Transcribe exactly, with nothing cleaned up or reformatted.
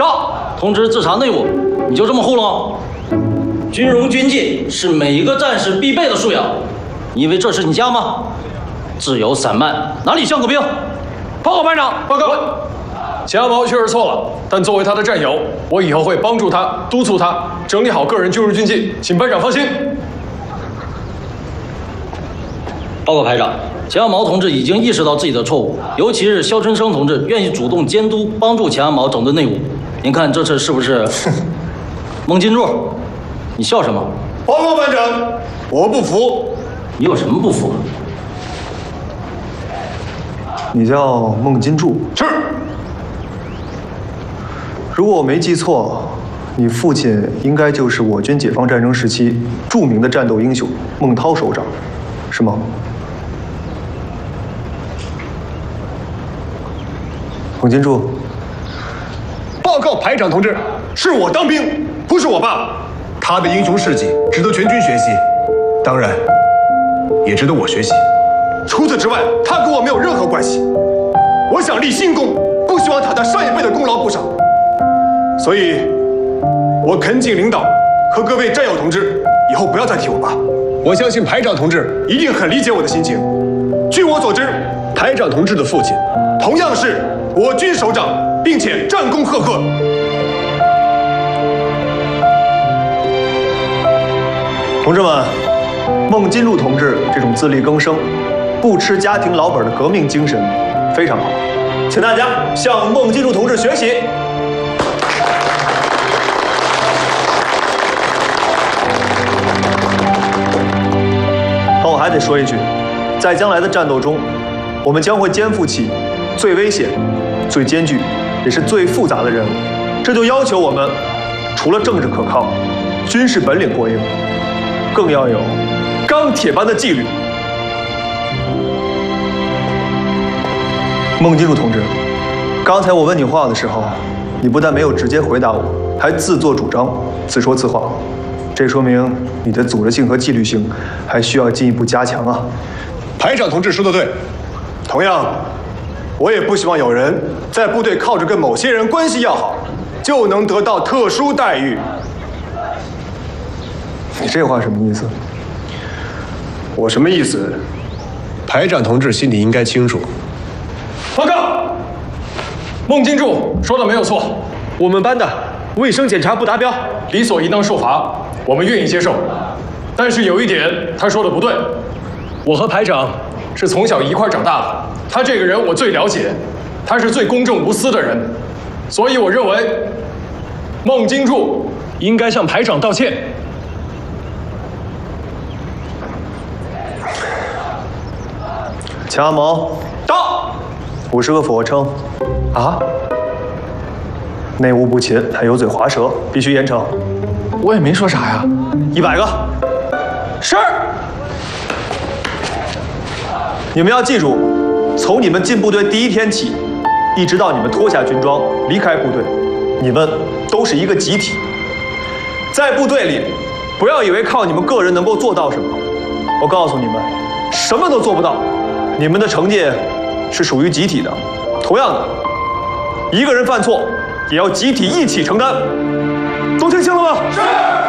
到，通知自查内务，你就这么糊弄？军容军纪是每一个战士必备的素养，你以为这是你家吗？自由散漫，哪里像个兵？ 报告班长，报告。钱阿毛确实错了，但作为他的战友，我以后会帮助他、督促他整理好个人军容军纪，请班长放心。 报告排长，钱阿毛同志已经意识到自己的错误，尤其是肖春生同志愿意主动监督帮助钱阿毛整顿内务。您看这次是不是？孟金柱，你笑什么？ 报告班长，我不服。 你有什么不服？ 你叫孟金柱？ 是。 如果我没记错，你父亲应该就是我军解放战争时期著名的战斗英雄孟涛首长，是吗？孟金柱。 报告排长同志，是我当兵，不是我爸。他的英雄事迹值得全军学习，当然，也值得我学习。除此之外，他跟我没有任何关系。我想立新功，不希望他的上一辈的功劳不少。所以，我恳请领导和各位战友同志，以后不要再提我爸。我相信排长同志一定很理解我的心情。据我所知，排长同志的父亲同样是我军首长，并且战功赫赫。 同志们，孟金柱同志这种自力更生、不吃家庭老本的革命精神非常好，请大家向孟金柱同志学习。但我还得说一句，在将来的战斗中，我们将会肩负起最危险、最艰巨，也是最复杂的任务。这就要求我们除了政治可靠、军事本领过硬，更要有钢铁般的纪律。孟金柱同志，刚才我问你话的时候，你不但没有直接回答我，还自作主张、自说自话，这说明你的组织性和纪律性还需要进一步加强啊。 排长同志说的对，同样，我也不希望有人在部队靠着跟某些人关系要好，就能得到特殊待遇。 你这话什么意思？ 我什么意思？排长同志心里应该清楚。 报告，孟金柱说的没有错，我们班的卫生检查不达标，理所应当受罚，我们愿意接受。但是有一点，他说的不对。我和排长是从小一块长大的，他这个人我最了解，他是最公正无私的人，所以我认为孟金柱应该向排长道歉。 钱阿毛到， 五十个俯卧撑。 啊？ 内务不勤，还油嘴滑舌，必须严惩。 我也没说啥呀。 一百个。 是。 你们要记住，从你们进部队第一天起，一直到你们脱下军装离开部队，你们都是一个集体。在部队里，不要以为靠你们个人能够做到什么。我告诉你们，什么都做不到。你们的成绩是属于集体的，同样的，一个人犯错也要集体一起承担。都听清了吗？是。